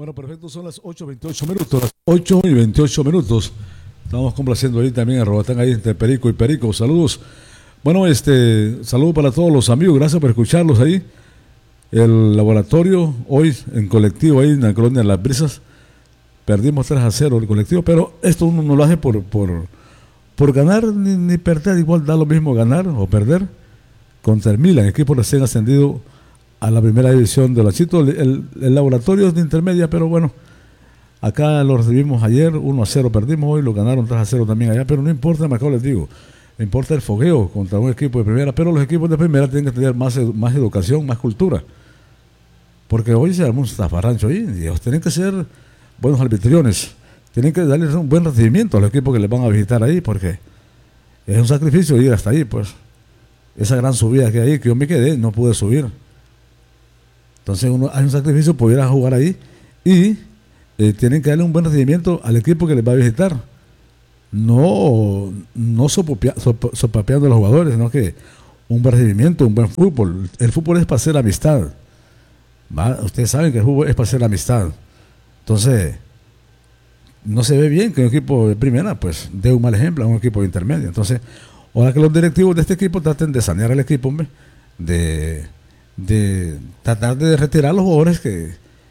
Bueno, perfecto, son las 8:28 minutos, las 8:28 minutos. Estamos complaciendo ahí también a Robatán, ahí entre Perico y Perico. Saludos. Bueno, saludo para todos los amigos, gracias por escucharlos ahí. El laboratorio, hoy en colectivo, ahí en la colonia de Las Brisas, perdimos 3-0 el colectivo, pero esto uno no lo hace por ganar ni perder, igual da lo mismo ganar o perder. Contra el Milan, equipo recién ascendido a la primera división de Lachito. El laboratorio es de intermedia, pero bueno, acá lo recibimos ayer, 1-0 perdimos, hoy lo ganaron 3-0 también allá, pero no importa, me acabo les digo, me importa el fogueo contra un equipo de primera, pero los equipos de primera tienen que tener más educación, más cultura, porque hoy se armó un zafarrancho ahí, y ellos tienen que ser buenos anfitriones, tienen que darles un buen recibimiento a los equipos que les van a visitar ahí, porque es un sacrificio ir hasta ahí, pues, esa gran subida que hay ahí, que yo me quedé, no pude subir. Entonces hay un sacrificio por ir a jugar ahí y tienen que darle un buen recibimiento al equipo que les va a visitar. No sopapeando a los jugadores, sino que un buen recibimiento, un buen fútbol. El fútbol es para hacer amistad. ¿Va? Ustedes saben que el fútbol es para hacer amistad. Entonces, no se ve bien que un equipo de primera pues dé un mal ejemplo a un equipo de intermedia. Entonces, ahora que los directivos de este equipo traten de sanear al equipo, hombre, de tratar de retirar a los jugadores que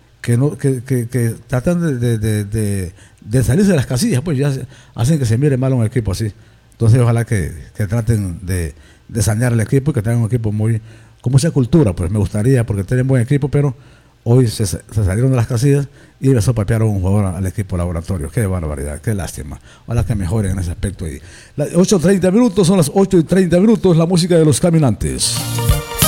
tratan de salirse de las casillas, pues ya hacen que se mire mal a un equipo así. Entonces ojalá que traten de sanear el equipo y que tengan un equipo con mucha cultura, pues me gustaría, porque tienen buen equipo, pero hoy se salieron de las casillas y le sopapearon un jugador al equipo laboratorio. Qué barbaridad, qué lástima. Ojalá que mejoren en ese aspecto ahí. Las 8:30 minutos, son las 8:30 minutos, la música de los caminantes.